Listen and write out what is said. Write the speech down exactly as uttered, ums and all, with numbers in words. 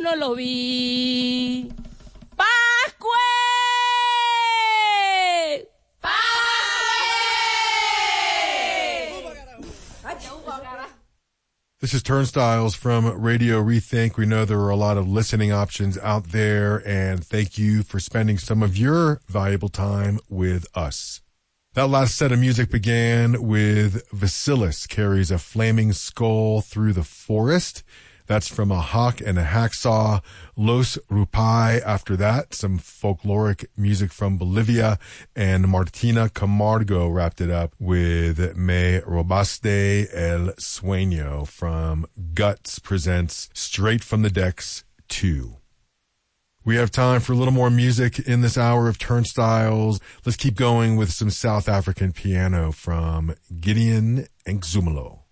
no lo vi. ¡Pascue! This is Turnstiles from Radio Rethink. We know there are a lot of listening options out there, and thank you for spending some of your valuable time with us. That last set of music began with Vasilis Carries a Flaming Skull Through the Forest. That's from A Hawk and a Hacksaw. Los Rupai after that, some folkloric music from Bolivia, and Martina Camargo wrapped it up with Me Robaste el Sueño from Guts presents Straight from the Decks two. We have time for a little more music in this hour of Turnstiles. Let's keep going with some South African piano from Gideon Nkzumalo.